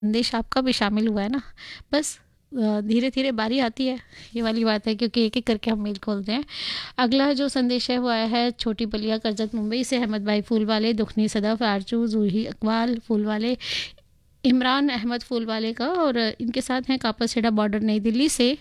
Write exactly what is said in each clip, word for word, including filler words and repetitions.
संदेश आपका भी शामिल हुआ है ना। बस धीरे धीरे बारी आती है, ये वाली बात है, क्योंकि एक एक करके हम मेल खोलते हैं। अगला जो संदेश है वो आया है छोटी बलिया करजत मुंबई से अहमद भाई फूल वाले, दुखनी सदफ, आरजू, जूही इकबाल फूल वाले, इमरान अहमद फूल वाले का, और इनके साथ हैं कापड़सेड़ा बॉर्डर नई दिल्ली से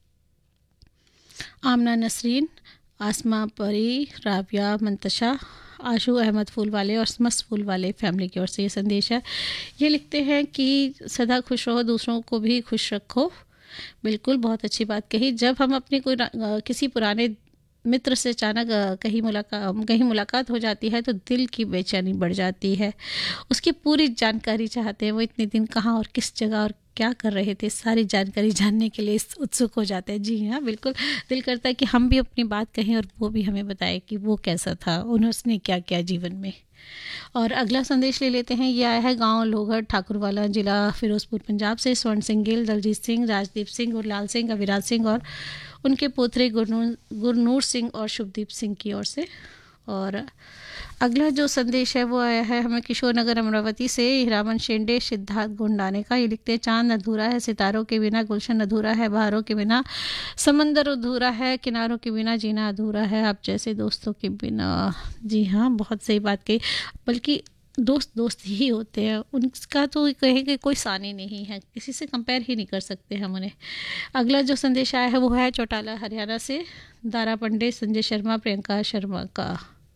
आमना नसरीन, आसमा परी, राबिया मंतशा, आशू अहमद फूल वाले और मस्त फूल वाले फैमिली की ओर से ये संदेश है। ये लिखते हैं कि सदा खुश रहो, दूसरों को भी खुश रखो। बिल्कुल, बहुत अच्छी बात कही। जब हम अपने कोई किसी पुराने मित्र से अचानक कहीं मुलाकात कहीं मुलाकात हो जाती है तो दिल की बेचैनी बढ़ जाती है। उसकी पूरी जानकारी चाहते हैं, वो इतने दिन कहाँ और किस जगह और क्या कर रहे थे, सारी जानकारी जानने के लिए उत्सुक हो जाते हैं। जी हाँ, बिल्कुल, दिल करता है कि हम भी अपनी बात कहें और वो भी हमें बताए कि वो कैसा था, उन्होंने क्या किया जीवन में। और अगला संदेश ले लेते हैं। ये आया है गांव लोहगढ़ ठाकुरवाला, जिला फिरोजपुर, पंजाब से स्वर्ण सिंह गिल, दलजीत सिंह, राजदीप सिंह, गुरलाल सिंह, अविराज सिंह और उनके पोतरे गुरनूर गुरनूर सिंह और शुभदीप सिंह की ओर से। और अगला जो संदेश है वो आया है हमें किशोर नगर अमरावती से हीरामन शेंडे, सिद्धार्थ गुंडाने का। ये लिखते हैं चांद अधूरा है सितारों के बिना, गुलशन अधूरा है बहारों के बिना, समंदर अधूरा है किनारों के बिना, जीना अधूरा है आप जैसे दोस्तों के बिना। जी हाँ, बहुत सही बात कही। बल्कि दोस्त दोस्त ही होते हैं, उनका तो कहेंगे कोई सानी नहीं है, किसी से कंपेयर ही नहीं कर सकते हम उन्हें। अगला जो संदेश आया है वो है चौटाला हरियाणा से दारा पंडे, संजय शर्मा, प्रियंका शर्मा का।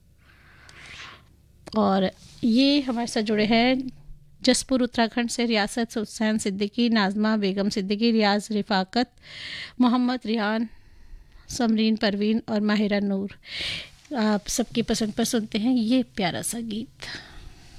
और ये हमारे साथ जुड़े हैं जसपुर उत्तराखंड से रियासत हुसैन सिद्दीकी, नाजमा बेगम सिद्दीकी, रियाज रिफाकत, मोहम्मद रिहान, समरीन परवीन और माहिरा नूर। आप सबकी पसंद पर सुनते हैं ये प्यारा सा गीत।